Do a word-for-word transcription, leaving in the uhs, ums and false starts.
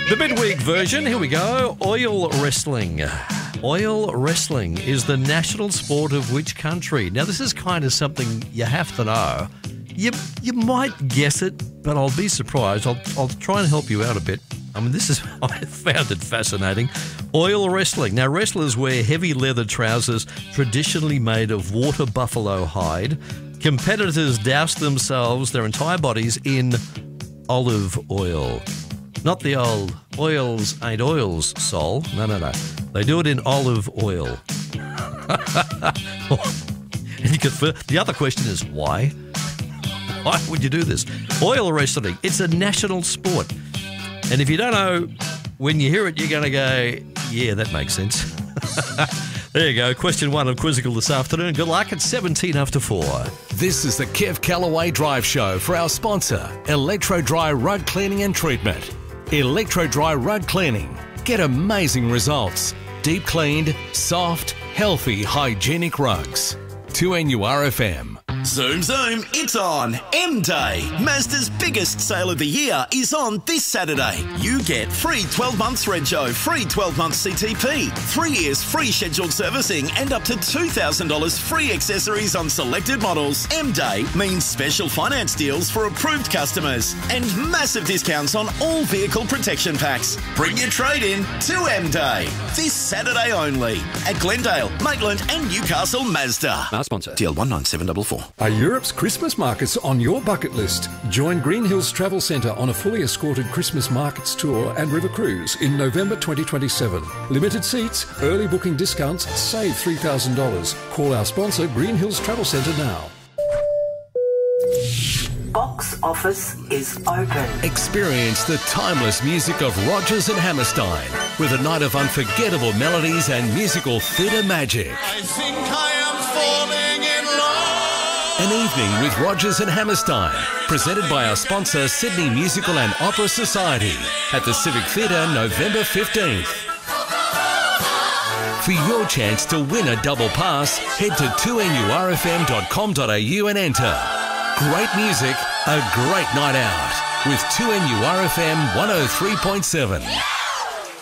The midweek version, here we go. Oil wrestling. Oil wrestling is the national sport of which country? Now, this is kind of something you have to know. You you might guess it, but I'll be surprised. I'll, I'll try and help you out a bit. I mean, this is, I found it fascinating. Oil wrestling. Now, wrestlers wear heavy leather trousers traditionally made of water buffalo hide. Competitors douse themselves, their entire bodies, in olive oil. Not the old oils ain't oils, Sol. No, no, no. They do it in olive oil. And you could, the other question is why? Why would you do this? Oil wrestling, it's a national sport. And if you don't know, when you hear it, you're going to go, yeah, that makes sense. There you go. Question one of Quizzical this afternoon. Good luck. It's seventeen after four. This is the Kev Callaway Drive Show for our sponsor, Electro Dry Rug Cleaning and Treatment. Electro Dry Rug Cleaning. Get amazing results. Deep cleaned, soft, healthy, hygienic rugs. two N U R F M. Zoom, zoom, it's on M-Day. Mazda's biggest sale of the year is on this Saturday. You get free twelve months Rego, free twelve months C T P, three years free scheduled servicing and up to two thousand dollars free accessories on selected models. M-Day means special finance deals for approved customers and massive discounts on all vehicle protection packs. Bring your trade in to M-Day. This Saturday only at Glendale, Maitland and Newcastle Mazda. Our sponsor. D L one nine seven four four. Are Europe's Christmas markets on your bucket list? Join Green Hills Travel Centre on a fully escorted Christmas markets tour and river cruise in November twenty twenty-seven. Limited seats, early booking discounts, save three thousand dollars. Call our sponsor Green Hills Travel Centre now. Box office is open. Experience the timeless music of Rodgers and Hammerstein with a night of unforgettable melodies and musical theatre magic. I think I am falling in love. An evening with Rodgers and Hammerstein, presented by our sponsor Sydney Musical and Opera Society at the Civic Theatre November fifteenth. For your chance to win a double pass, head to two N U R F M dot com dot A U and enter. Great music, a great night out with two N U R F M one oh three point seven.